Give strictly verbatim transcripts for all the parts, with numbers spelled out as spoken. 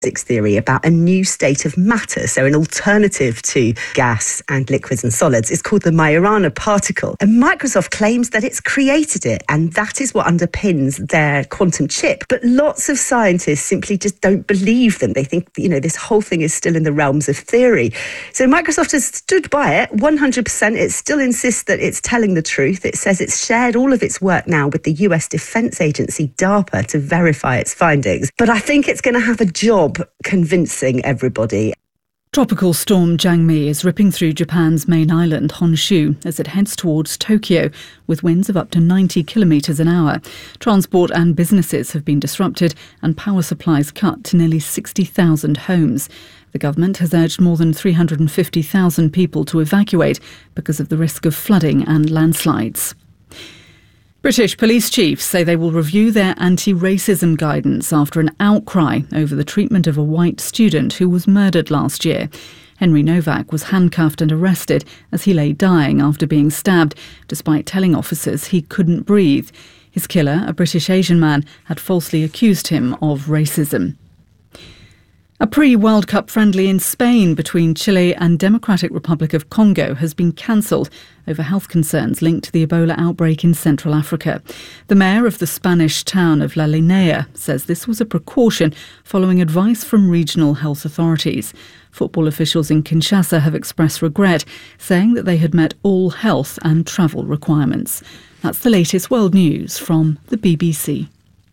theory about a new state of matter, so an alternative to gas and liquids and solids. It's called the Majorana particle. And Microsoft claims that it's created it, and that is what underpins their quantum chip. But lots of scientists simply just don't believe them. They think, you know, this whole thing is still in the realms of theory. So Microsoft has stood by it one hundred percent. It still insists that it's telling the truth. It says it's shared all of its work now with the U S Defense Agency, DARPA, to verify its findings. But I think it's going to have a job convincing everybody. Tropical storm Jangmi is ripping through Japan's main island, Honshu, as it heads towards Tokyo, with winds of up to ninety kilometres an hour. Transport and businesses have been disrupted and power supplies cut to nearly sixty thousand homes. The government has urged more than three hundred fifty thousand people to evacuate because of the risk of flooding and landslides. British police chiefs say they will review their anti-racism guidance after an outcry over the treatment of a white student who was murdered last year. Henry Novak was handcuffed and arrested as he lay dying after being stabbed, despite telling officers he couldn't breathe. His killer, a British Asian man, had falsely accused him of racism. A pre-World Cup friendly in Spain between Chile and Democratic Republic of Congo has been cancelled over health concerns linked to the Ebola outbreak in Central Africa. The mayor of the Spanish town of La Linea says this was a precaution following advice from regional health authorities. Football officials in Kinshasa have expressed regret, saying that they had met all health and travel requirements. That's the latest world news from the B B C.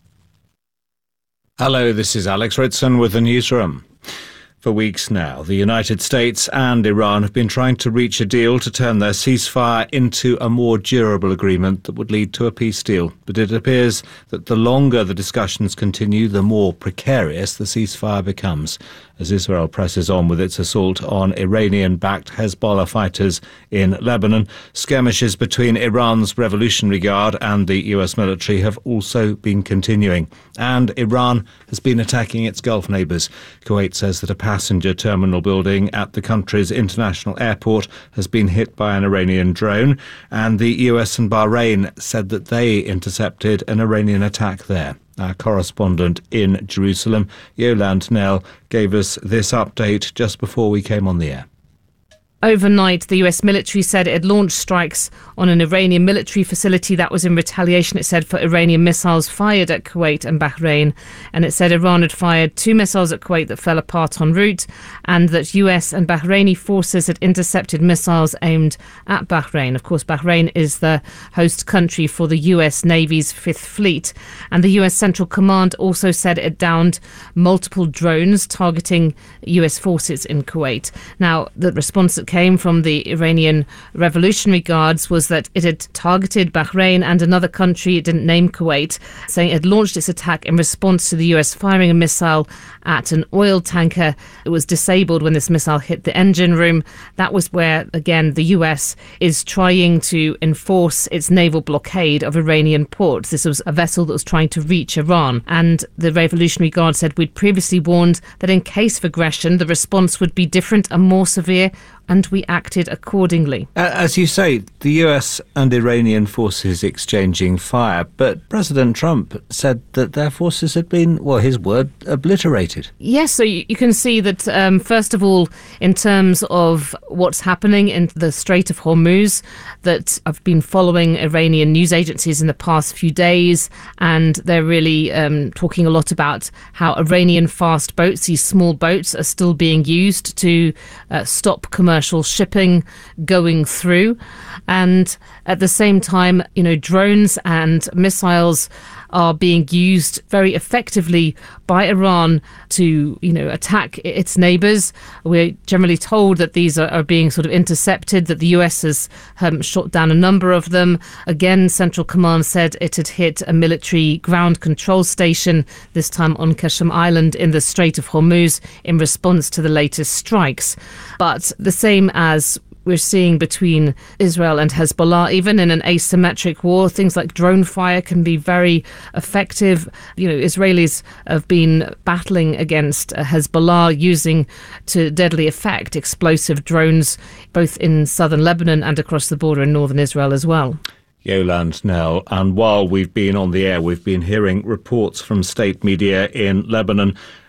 Hello, this is Alex Ritson with the newsroom. For weeks now, the United States and Iran have been trying to reach a deal to turn their ceasefire into a more durable agreement that would lead to a peace deal. But it appears that the longer the discussions continue, the more precarious the ceasefire becomes, as Israel presses on with its assault on Iranian-backed Hezbollah fighters in Lebanon. Skirmishes between Iran's Revolutionary Guard and the U S military have also been continuing. And Iran has been attacking its Gulf neighbours. Kuwait says that a passenger terminal building at the country's international airport has been hit by an Iranian drone, and the U S and Bahrain said that they intercepted an Iranian attack there. Our correspondent in Jerusalem, Yolande Knell, gave us this update just before we came on the air. Overnight, the U S military said it had launched strikes on an Iranian military facility. That was in retaliation, it said, for Iranian missiles fired at Kuwait and Bahrain. And it said Iran had fired two missiles at Kuwait that fell apart en route, and that U S and Bahraini forces had intercepted missiles aimed at Bahrain. Of course, Bahrain is the host country for the U S Navy's Fifth Fleet. And the U S Central Command also said it downed multiple drones targeting U S forces in Kuwait. Now, the response that came from the Iranian Revolutionary Guards was that it had targeted Bahrain and another country, it didn't name Kuwait, saying it had launched its attack in response to the U S firing a missile at an oil tanker. It was disabled when this missile hit the engine room. That was where, again, the U S is trying to enforce its naval blockade of Iranian ports. This was a vessel that was trying to reach Iran. And the Revolutionary Guard said we'd previously warned that in case of aggression, the response would be different and more severe, and we acted accordingly. As you say, the U S and Iranian forces exchanging fire, but President Trump said that their forces had been, well, his word, obliterated. Yes, so you, you can see that, um, first of all, in terms of what's happening in the Strait of Hormuz, that I've been following Iranian news agencies in the past few days, and they're really um, talking a lot about how Iranian fast boats, these small boats, are still being used to uh, stop commercial shipping going through. And at the same time, you know, drones and missiles are being used very effectively by Iran to, you know, attack its neighbours. We're generally told that these are, are being sort of intercepted, that the U S has um, shot down a number of them. Again, Central Command said it had hit a military ground control station, this time on Qasem Island in the Strait of Hormuz, in response to the latest strikes. But the same as we're seeing between Israel and Hezbollah, even in an asymmetric war, things like drone fire can be very effective. You know, Israelis have been battling against Hezbollah using to deadly effect explosive drones, both in southern Lebanon and across the border in northern Israel as well. Yolande Knell. And while we've been on the air, we've been hearing reports from state media in Lebanon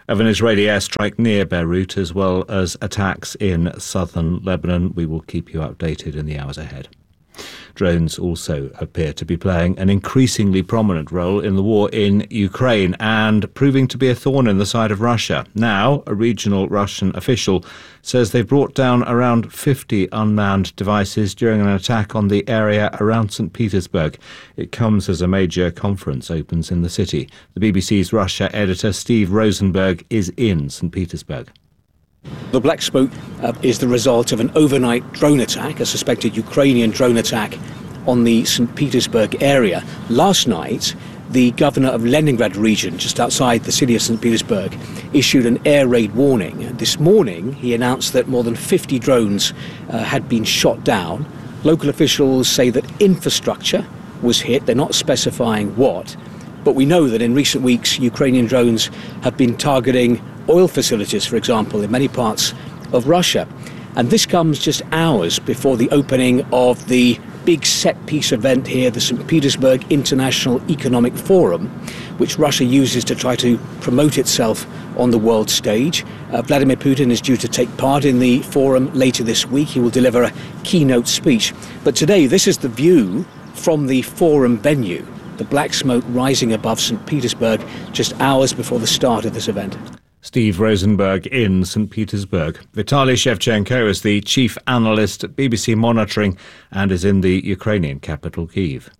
of an Israeli airstrike near Beirut, as well as attacks in southern Lebanon. We will keep you updated in the hours ahead. Drones also appear to be playing an increasingly prominent role in the war in Ukraine and proving to be a thorn in the side of Russia. Now, a regional Russian official says they brought down around fifty unmanned devices during an attack on the area around Saint Petersburg. It comes as a major conference opens in the city. The B B C's Russia editor Steve Rosenberg is in Saint Petersburg. The black smoke uh, is the result of an overnight drone attack, a suspected Ukrainian drone attack on the Saint Petersburg area. Last night, the governor of Leningrad region, just outside the city of Saint Petersburg, issued an air raid warning. This morning, he announced that more than fifty drones uh, had been shot down. Local officials say that infrastructure was hit. They're not specifying what. But we know that in recent weeks, Ukrainian drones have been targeting oil facilities, for example, in many parts of Russia. And this comes just hours before the opening of the big set-piece event here, the Saint Petersburg International Economic Forum, which Russia uses to try to promote itself on the world stage. Uh, Vladimir Putin is due to take part in the forum later this week. He will deliver a keynote speech. But today, this is the view from the forum venue, the black smoke rising above Saint Petersburg just hours before the start of this event. Steve Rosenberg in Saint Petersburg. Vitaly Shevchenko is the chief analyst at B B C Monitoring and is in the Ukrainian capital, Kyiv.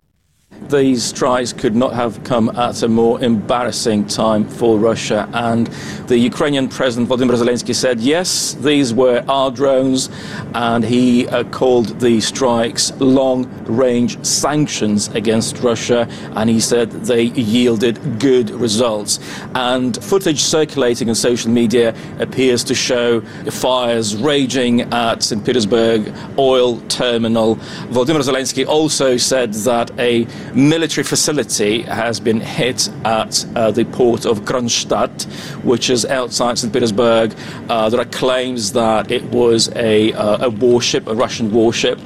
These strikes could not have come at a more embarrassing time for Russia, and the Ukrainian President Volodymyr Zelensky said, yes, these were our drones, and he uh, called the strikes long-range sanctions against Russia, and he said they yielded good results. And footage circulating on social media appears to show fires raging at Saint Petersburg oil terminal. Volodymyr Zelensky also said that a military facility has been hit at uh, the port of Kronstadt, which is outside Saint Petersburg. Uh, there are claims that it was a, uh, a warship, a Russian warship.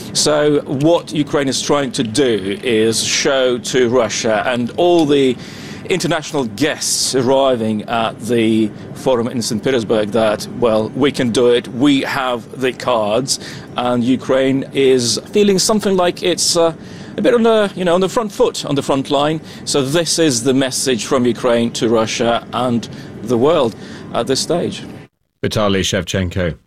So what Ukraine is trying to do is show to Russia and all the international guests arriving at the forum in Saint Petersburg that, well, we can do it, we have the cards, and Ukraine is feeling something like it's uh, a bit on the, you know, on the front foot, on the front line. So this is the message from Ukraine to Russia and the world at this stage. Vitaly Shevchenko.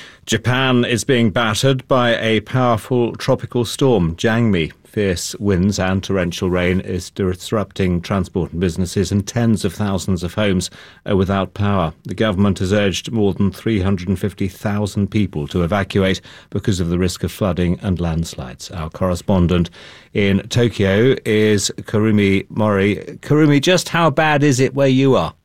Japan is being battered by a powerful tropical storm, Jangmi. Fierce winds and torrential rain is disrupting transport and businesses, and tens of thousands of homes are without power. The government has urged more than three hundred fifty thousand people to evacuate because of the risk of flooding and landslides. Our correspondent in Tokyo is Kurumi Mori. Kurumi, just how bad is it where you are?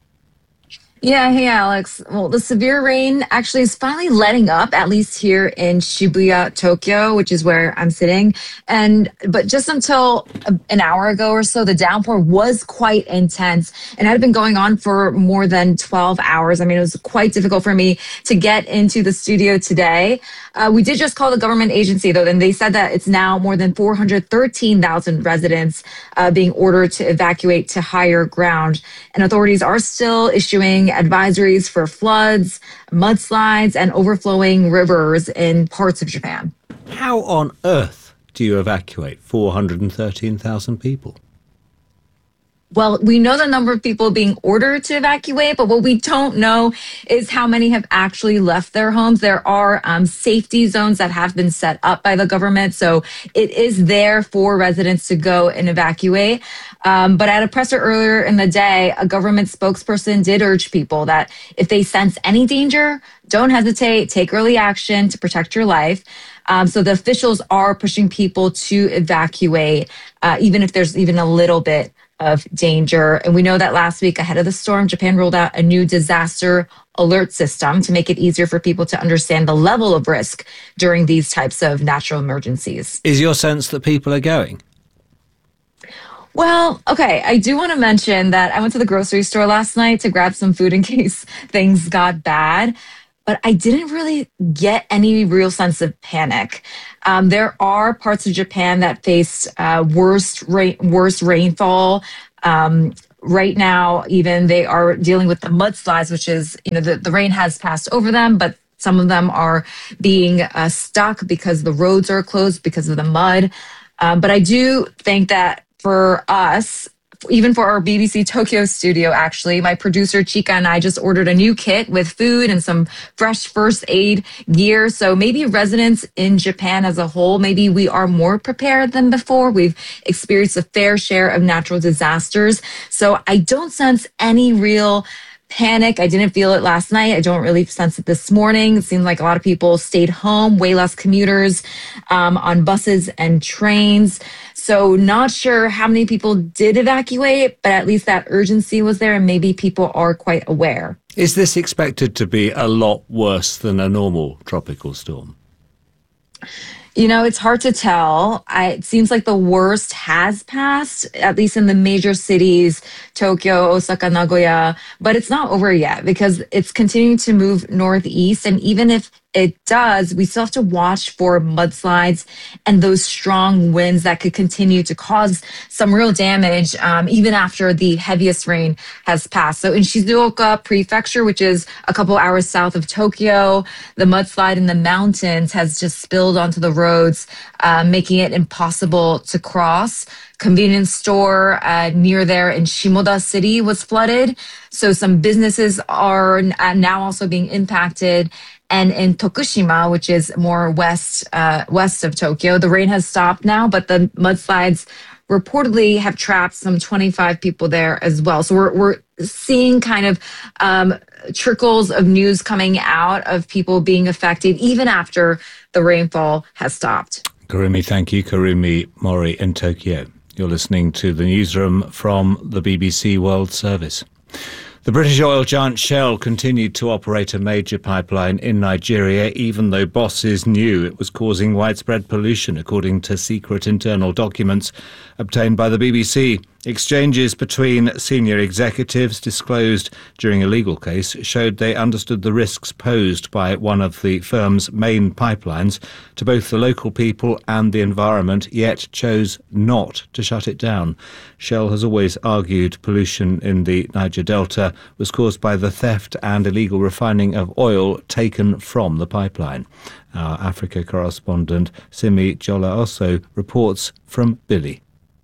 Yeah, hey, Alex. Well, the severe rain actually is finally letting up, at least here in Shibuya, Tokyo, which is where I'm sitting. And but just until an hour ago or so, the downpour was quite intense and had been going on for more than twelve hours. I mean, it was quite difficult for me to get into the studio today. Uh, we did just call the government agency, though, and they said that it's now more than four hundred thirteen thousand residents uh, being ordered to evacuate to higher ground. And authorities are still issuing advisories for floods, mudslides, and overflowing rivers in parts of Japan. How on earth do you evacuate four hundred thirteen thousand people? Well, we know the number of people being ordered to evacuate, but what we don't know is how many have actually left their homes. There are um, safety zones that have been set up by the government, so it is there for residents to go and evacuate. Um, but at a presser earlier in the day, a government spokesperson did urge people that if they sense any danger, don't hesitate, take early action to protect your life. Um, so the officials are pushing people to evacuate, uh, even if there's even a little bit of danger. And we know that last week ahead of the storm, Japan rolled out a new disaster alert system to make it easier for people to understand the level of risk during these types of natural emergencies. Is your sense that people are going? Well, okay, I do want to mention that I went to the grocery store last night to grab some food in case things got bad, but I didn't really get any real sense of panic. Um, there are parts of Japan that faced uh, worst rain, worst rainfall um, right now, even they are dealing with the mudslides, which is, you know, the, the rain has passed over them, but some of them are being uh, stuck because the roads are closed because of the mud. Um, but I do think that for us, even for our B B C Tokyo studio, actually, my producer Chika and I just ordered a new kit with food and some fresh first aid gear. So maybe residents in Japan as a whole, maybe we are more prepared than before. We've experienced a fair share of natural disasters. So I don't sense any real panic. I didn't feel it last night. I don't really sense it this morning. It seems like a lot of people stayed home, way less commuters um, on buses and trains. So not sure how many people did evacuate, but at least that urgency was there and maybe people are quite aware. Is this expected to be a lot worse than a normal tropical storm? You know, it's hard to tell. I, it seems like the worst has passed, at least in the major cities, Tokyo, Osaka, Nagoya, but it's not over yet because it's continuing to move northeast. And even if it does, we still have to watch for mudslides and those strong winds that could continue to cause some real damage um, even after the heaviest rain has passed. So in Shizuoka Prefecture, which is a couple hours south of Tokyo, the mudslide in the mountains has just spilled onto the roads, uh, making it impossible to cross. Convenience store uh, near there in Shimoda City was flooded. So some businesses are now also being impacted. And in Tokushima, which is more west uh, west of Tokyo, the rain has stopped now, but the mudslides reportedly have trapped some twenty-five people there as well. So we're we're seeing kind of um, trickles of news coming out of people being affected even after the rainfall has stopped. Karumi, thank you. Karumi Mori in Tokyo. You're listening to the newsroom from the B B C World Service. The British oil giant Shell continued to operate a major pipeline in Nigeria, even though bosses knew it was causing widespread pollution, according to secret internal documents obtained by the B B C. Exchanges between senior executives disclosed during a legal case showed they understood the risks posed by one of the firm's main pipelines to both the local people and the environment, yet chose not to shut it down. Shell has always argued pollution in the Niger Delta was caused by the theft and illegal refining of oil taken from the pipeline. Our Africa correspondent Simi Jola also reports from Billy.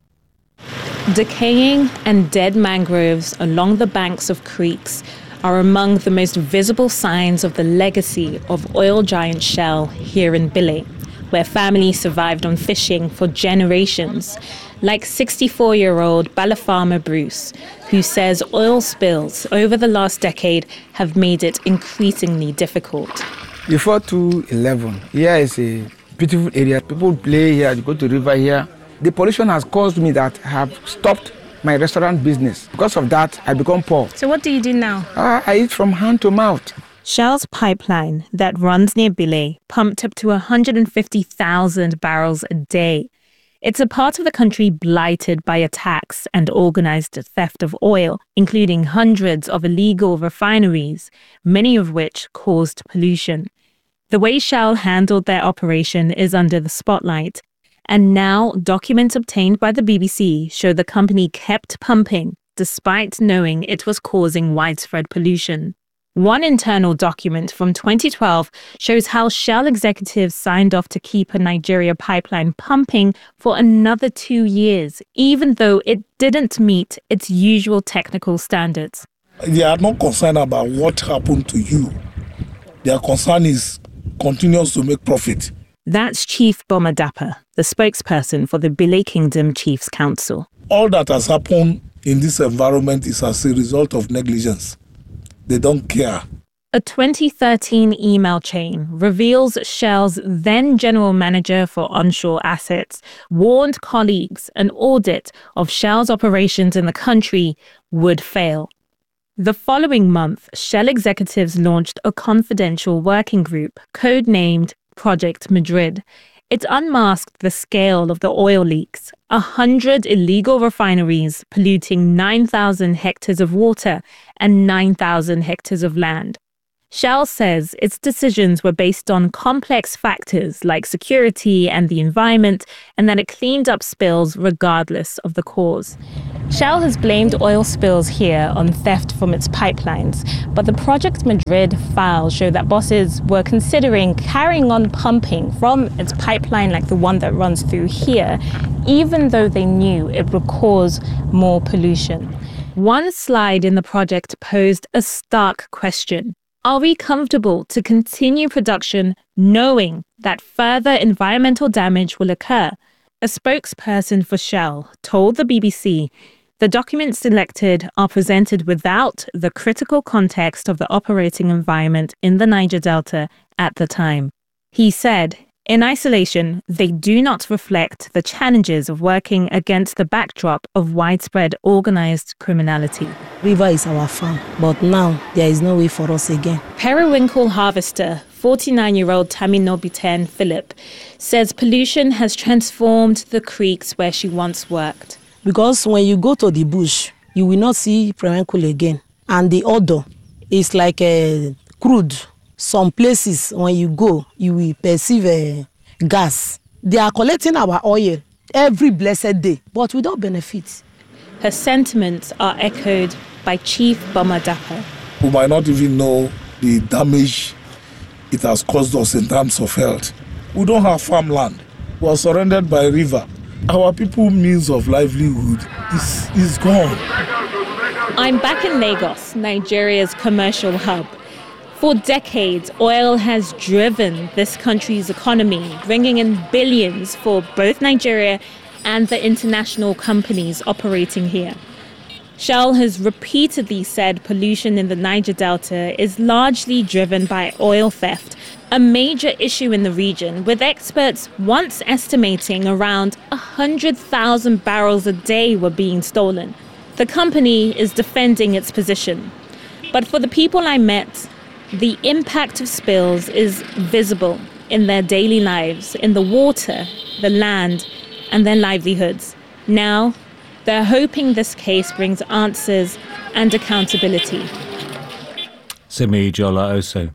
Decaying and dead mangroves along the banks of creeks are among the most visible signs of the legacy of oil giant Shell here in Billy, where families survived on fishing for generations, like sixty-four-year-old Balafama Bruce, who says oil spills over the last decade have made it increasingly difficult. Before two eleven, here is a beautiful area. People play here, you go to the river here. The pollution has caused me that I have stopped my restaurant business. Because of that, I become poor. So what do you do now? Uh, I eat from hand to mouth. Shell's pipeline that runs near Billy pumped up to one hundred fifty thousand barrels a day. It's a part of the country blighted by attacks and organized theft of oil, including hundreds of illegal refineries, many of which caused pollution. The way Shell handled their operation is under the spotlight. And now, documents obtained by the B B C show the company kept pumping despite knowing it was causing widespread pollution. One internal document from twenty twelve shows how Shell executives signed off to keep a Nigeria pipeline pumping for another two years, even though it didn't meet its usual technical standards. They are not concerned about what happened to you. Their concern is continues to make profit. That's Chief Boma Dapa, the spokesperson for the Billy Kingdom Chiefs Council. All that has happened in this environment is as a result of negligence. They don't care. A twenty thirteen email chain reveals Shell's then general manager for onshore assets warned colleagues an audit of Shell's operations in the country would fail. The following month, Shell executives launched a confidential working group codenamed Project Madrid. It unmasked the scale of the oil leaks, a hundred illegal refineries polluting nine thousand hectares of water and nine thousand hectares of land. Shell says its decisions were based on complex factors like security and the environment, and that it cleaned up spills regardless of the cause. Shell has blamed oil spills here on theft from its pipelines, but the Project Madrid files show that bosses were considering carrying on pumping from its pipeline like the one that runs through here, even though they knew it would cause more pollution. One slide in the project posed a stark question. Are we comfortable to continue production knowing that further environmental damage will occur? A spokesperson for Shell told the B B C the documents selected are presented without the critical context of the operating environment in the Niger Delta at the time. He said, in isolation, they do not reflect the challenges of working against the backdrop of widespread organized criminality. River is our farm, but now there is no way for us again. Periwinkle harvester, forty-nine-year-old Taminobiten Philip, says pollution has transformed the creeks where she once worked. Because when you go to the bush, you will not see periwinkle again. And the odor is like a crude. Some places, when you go, you will perceive a gas. They are collecting our oil every blessed day, but without benefit. Her sentiments are echoed by Chief Bomadapa. We might not even know the damage it has caused us in terms of health. We don't have farmland. We are surrounded by a river. Our people's means of livelihood is, is gone. I'm back in Lagos, Nigeria's commercial hub. For decades, oil has driven this country's economy, bringing in billions for both Nigeria and the international companies operating here. Shell has repeatedly said pollution in the Niger Delta is largely driven by oil theft, a major issue in the region, with experts once estimating around one hundred thousand barrels a day were being stolen. The company is defending its position. But for the people I met, the impact of spills is visible in their daily lives, in the water, the land, and their livelihoods. Now, they're hoping this case brings answers and accountability. Simi Jola Oso.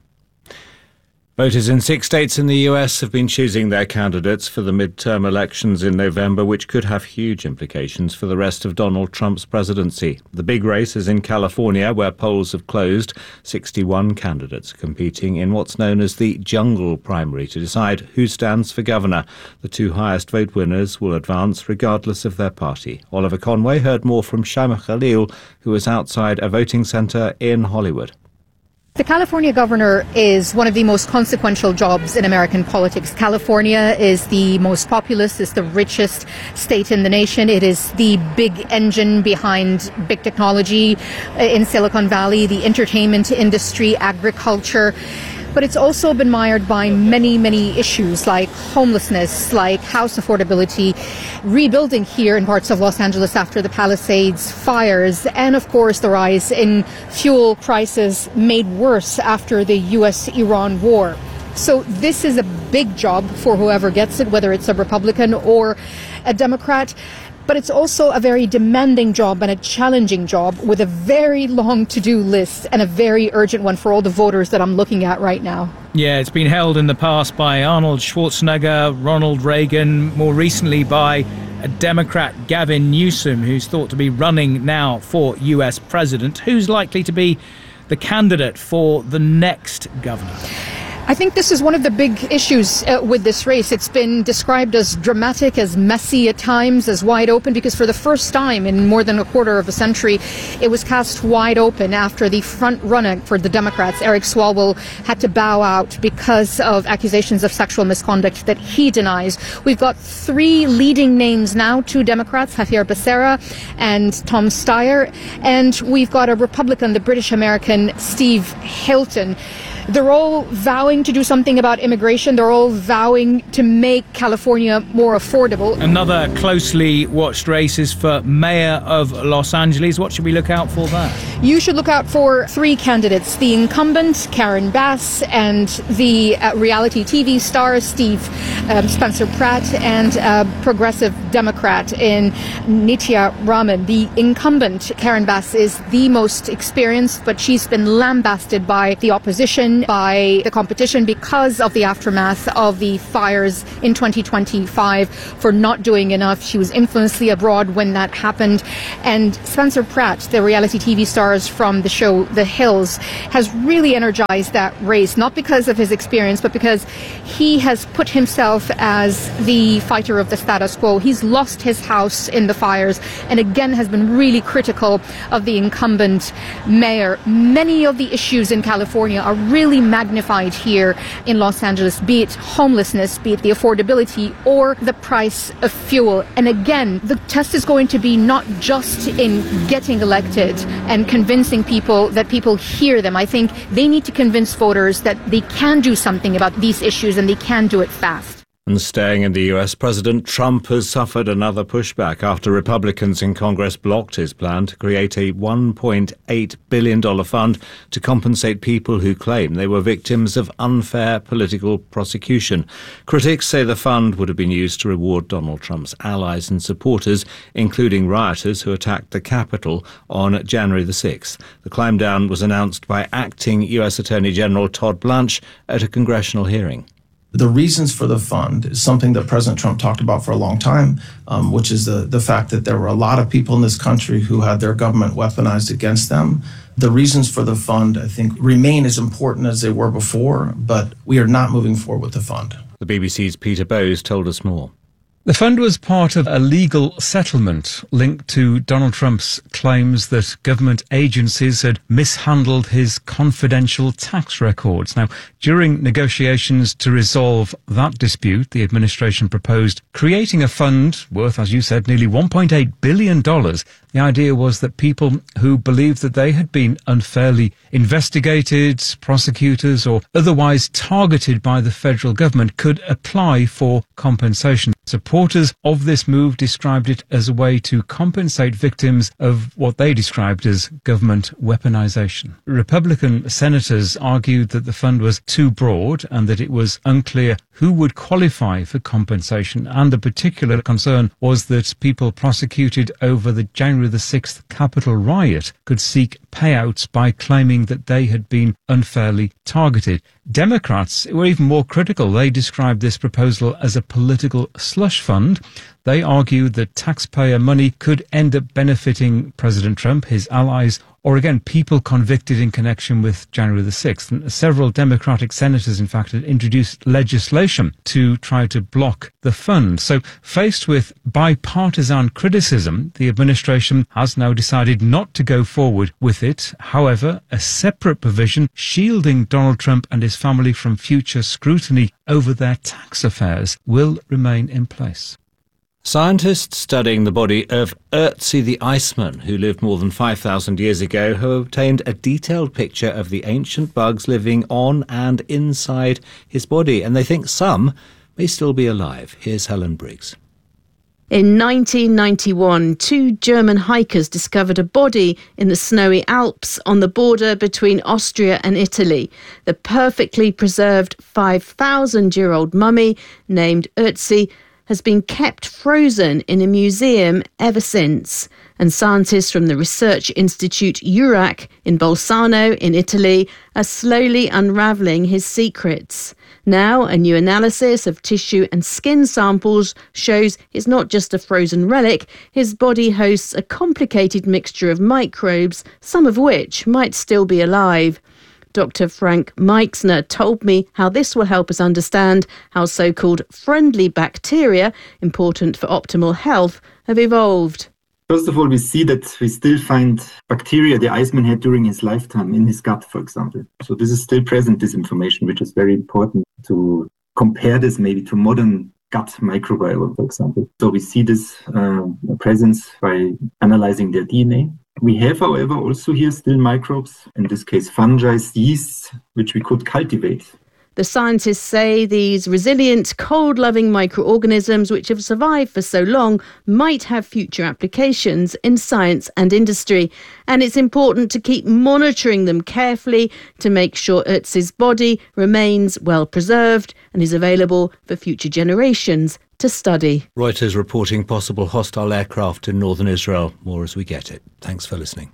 Voters in six states in the U S have been choosing their candidates for the midterm elections in November, which could have huge implications for the rest of Donald Trump's presidency. The big race is in California, where polls have closed. sixty-one candidates are competing in what's known as the jungle primary to decide who stands for governor. The two highest vote winners will advance regardless of their party. Oliver Conway heard more from Shaima Khalil, who was outside a voting centre in Hollywood. The California governor is one of the most consequential jobs in American politics. California is the most populous, is the richest state in the nation. It is the big engine behind big technology in Silicon Valley, the entertainment industry, agriculture. But it's also been mired by many, many issues like homelessness, like house affordability, rebuilding here in parts of Los Angeles after the Palisades fires, and of course the rise in fuel prices made worse after the U S Iran war. So this is a big job for whoever gets it, whether it's a Republican or a Democrat. But it's also a very demanding job and a challenging job with a very long to-do list and a very urgent one for all the voters that I'm looking at right now. Yeah, it's been held in the past by Arnold Schwarzenegger, Ronald Reagan, more recently by a Democrat, Gavin Newsom, who's thought to be running now for U S president. Who's likely to be the candidate for the next governor? I think this is one of the big issues uh, with this race. It's been described as dramatic, as messy at times, as wide open, because for the first time in more than a quarter of a century, it was cast wide open after the front runner for the Democrats, Eric Swalwell, had to bow out because of accusations of sexual misconduct that he denies. We've got three leading names now, two Democrats, Javier Becerra and Tom Steyer, and we've got a Republican, the British American Steve Hilton. They're all vowing to do something about immigration. They're all vowing to make California more affordable. Another closely watched race is for mayor of Los Angeles. What should we look out for there? You should look out for three candidates: the incumbent, Karen Bass, and the uh, reality T V star, Steve um, Spencer Pratt, and a progressive Democrat in Nitya Raman. The incumbent, Karen Bass, is the most experienced, but she's been lambasted by the opposition, by the competition, because of the aftermath of the fires in twenty twenty-five for not doing enough. She was infamously abroad when that happened. And Spencer Pratt, the reality T V stars from the show The Hills, has really energized that race, not because of his experience, but because he has put himself as the fighter of the status quo. He's lost his house in the fires and again has been really critical of the incumbent mayor. Many of the issues in California are really magnified here in Los Angeles, be it homelessness, be it the affordability or the price of fuel. And again, the test is going to be not just in getting elected and convincing people that people hear them. I think they need to convince voters that they can do something about these issues and they can do it fast. And staying in the U S, President Trump has suffered another pushback after Republicans in Congress blocked his plan to create a one point eight billion dollars fund to compensate people who claim they were victims of unfair political prosecution. Critics say the fund would have been used to reward Donald Trump's allies and supporters, including rioters who attacked the Capitol on January the sixth. The climb down was announced by acting U S Attorney General Todd Blanche at a congressional hearing. The reasons for the fund is something that President Trump talked about for a long time, um, which is the, the fact that there were a lot of people in this country who had their government weaponized against them. The reasons for the fund, I think, remain as important as they were before, but we are not moving forward with the fund. The B B C's Peter Bowes told us more. The fund was part of a legal settlement linked to Donald Trump's claims that government agencies had mishandled his confidential tax records. Now, during negotiations to resolve that dispute, the administration proposed creating a fund worth, as you said, nearly one point eight billion dollars. The idea was that people who believed that they had been unfairly investigated, prosecutors, or otherwise targeted by the federal government could apply for compensation. Supporters of this move described it as a way to compensate victims of what they described as government weaponization. Republican senators argued that the fund was too broad and that it was unclear who would qualify for compensation, and a particular concern was that people prosecuted over the January the sixth Capitol riot could seek payouts by claiming that they had been unfairly targeted. Democrats were even more critical. They described this proposal as a political slush fund. They argued that taxpayer money could end up benefiting President Trump, his allies, or again, people convicted in connection with January the sixth. And several Democratic senators, in fact, had introduced legislation to try to block the fund. So faced with bipartisan criticism, the administration has now decided not to go forward with it. However, a separate provision shielding Donald Trump and his family from future scrutiny over their tax affairs will remain in place. Scientists studying the body of Ötzi the Iceman, who lived more than five thousand years ago, have obtained a detailed picture of the ancient bugs living on and inside his body, and they think some may still be alive. Here's Helen Briggs. In nineteen ninety-one, two German hikers discovered a body in the snowy Alps on the border between Austria and Italy. The perfectly preserved five thousand year old mummy, named Ötzi, has been kept frozen in a museum ever since. And scientists from the research institute EURAC in Bolzano in Italy are slowly unravelling his secrets. Now, a new analysis of tissue and skin samples shows it's not just a frozen relic. His body hosts a complicated mixture of microbes, some of which might still be alive. Doctor Frank Meixner told me how this will help us understand how so-called friendly bacteria, important for optimal health, have evolved. First of all, we see that we still find bacteria the Iceman had during his lifetime in his gut, for example. So this is still present, this information, which is very important to compare this maybe to modern gut microbiome, for example. So we see this uh, presence by analyzing their D N A. We have, however, also here still microbes, in this case fungi, yeasts, which we could cultivate. The scientists say these resilient, cold-loving microorganisms which have survived for so long might have future applications in science and industry. And it's important to keep monitoring them carefully to make sure Ötz's body remains well preserved and is available for future generations to study. Reuters reporting possible hostile aircraft in northern Israel. More as we get it. Thanks for listening.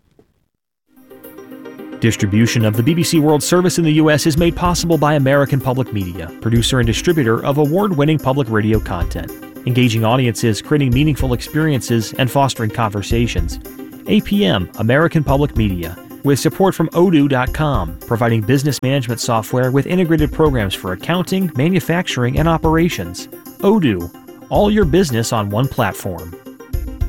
Distribution of the B B C World Service in the U S is made possible by American Public Media, producer and distributor of award-winning public radio content, engaging audiences, creating meaningful experiences, and fostering conversations. A P M, American Public Media, with support from odoo dot com, providing business management software with integrated programs for accounting, manufacturing, and operations. Odoo, all your business on one platform.